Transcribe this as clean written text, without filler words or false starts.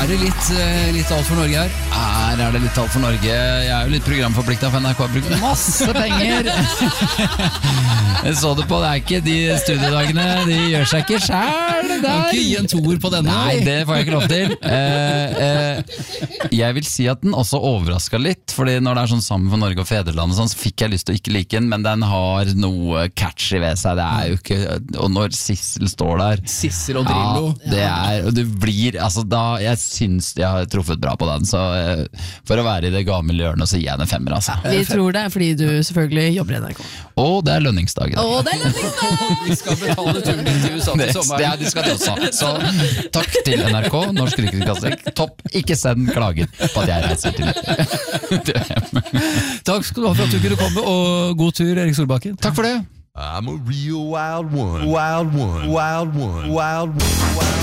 det litt alt for Norge her? Her er det litt alt for Norge. Jeg er jo litt programforpliktet for NRK. Har brukt masse penger. Jeg så det på, det er ikke de studiedagene. De gjør seg ikke selv der. Kan ikke gi en toer på denne. Nei, det får jeg ikke lov til. Jeg vil si at den også overrasket litt, fordi når det er sånn Sammen for Norge og Fedreland og sånn, så fikk jeg lyst til å ikke like den, men den har noe catchy ved seg. Det er jo ikke, og når Sissel står der Sissel og Drillo. Ja, det er, og det blir, altså da, jeg synes jeg har truffet bra på den, så for å være i det gamle hjørnet så gir jeg den 5, altså. Vi tror det, fordi du selvfølgelig jobber i NRK. Og det er lønningsdag i dag. Det er lønningsdag! Vi skal betale turen til USA til sommeren. Det skal de også. Så takk til NRK, Norsk Rikskringkasting. Topp, ikke send klager på at jeg reiser til Takk skal du ha for at du kunne komme, og god tur, Erik Solbakken. Takk for det. I'm a real wild one. Wild one. Wild one. Wild one.